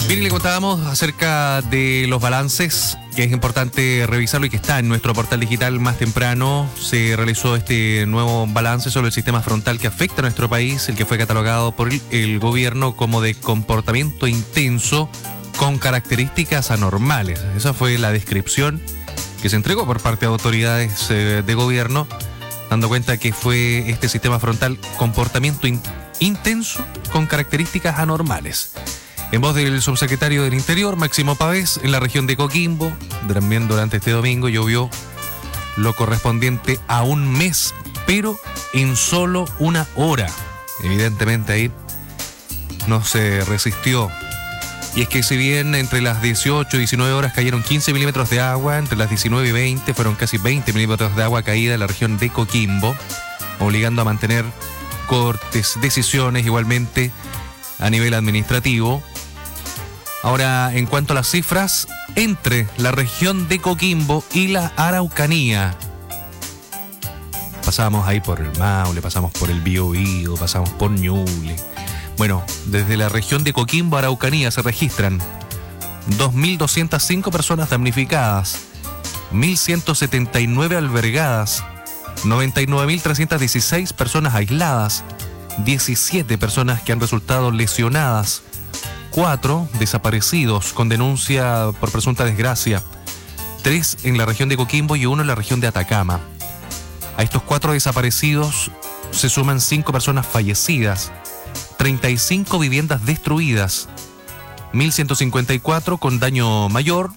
Bien, le contábamos acerca de los balances, que es importante revisarlo y que está en nuestro portal digital. Más temprano se realizó este nuevo balance sobre el sistema frontal que afecta a nuestro país, el que fue catalogado por el gobierno como de comportamiento intenso con características anormales. Esa fue la descripción que se entregó por parte de autoridades de gobierno, dando cuenta que fue este sistema frontal comportamiento intenso con características anormales. En voz del subsecretario del Interior, Máximo Pavés, en la región de Coquimbo, también durante este domingo llovió lo correspondiente a un mes, pero en solo una hora. Evidentemente ahí no se resistió. Y es que si bien entre las 18 y 19 horas cayeron 15 milímetros de agua, entre las 19 y 20 fueron casi 20 milímetros de agua caída en la región de Coquimbo, obligando a mantener cortes, decisiones igualmente a nivel administrativo. Ahora, en cuanto a las cifras, entre la región de Coquimbo y la Araucanía, pasamos ahí por el Maule, pasamos por el Biobío, pasamos por Ñuble. Bueno, desde la región de Coquimbo a Araucanía se registran 2.205 personas damnificadas, 1.179 albergadas, 99.316 personas aisladas, 17 personas que han resultado lesionadas, 4 desaparecidos con denuncia por presunta desgracia, 3 en la región de Coquimbo y 1 en la región de Atacama. A estos 4 desaparecidos se suman 5 personas fallecidas, 35 viviendas destruidas, 1.154 con daño mayor,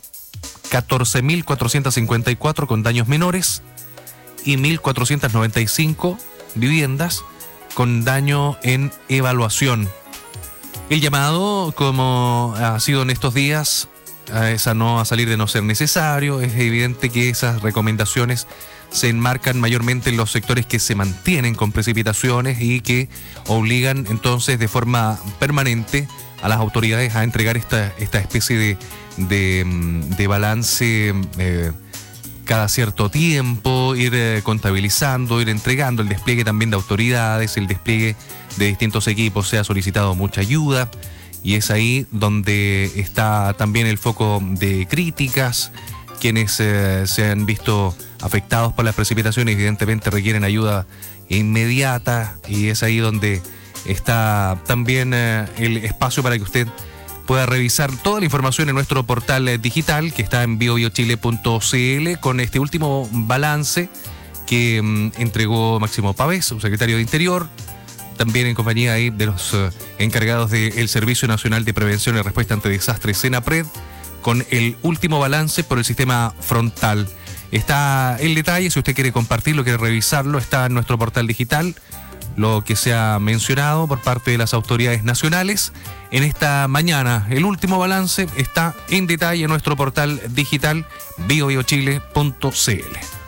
14.454 con daños menores y 1.495 viviendas con daño en evaluación. El llamado, como ha sido en estos días, es a salir de no ser necesario. Es evidente que esas recomendaciones se enmarcan mayormente en los sectores que se mantienen con precipitaciones y que obligan entonces de forma permanente a las autoridades a entregar esta especie de balance cada cierto tiempo, ir contabilizando, ir entregando el despliegue también de autoridades, el despliegue de distintos equipos. Se ha solicitado mucha ayuda y es ahí donde está también el foco de críticas. Quienes se han visto afectados por las precipitaciones evidentemente requieren ayuda inmediata y es ahí donde está también el espacio para que usted pueda revisar toda la información en nuestro portal digital que está en biobiochile.cl con este último balance que entregó Máximo Pavés, subsecretario de Interior, también en compañía ahí de los encargados del Servicio Nacional de Prevención y Respuesta ante Desastres, SENAPRED, con el último balance por el sistema frontal. Está el detalle, si usted quiere compartirlo, quiere revisarlo, está en nuestro portal digital, lo que se ha mencionado por parte de las autoridades nacionales. En esta mañana, el último balance está en detalle en nuestro portal digital biobiochile.cl.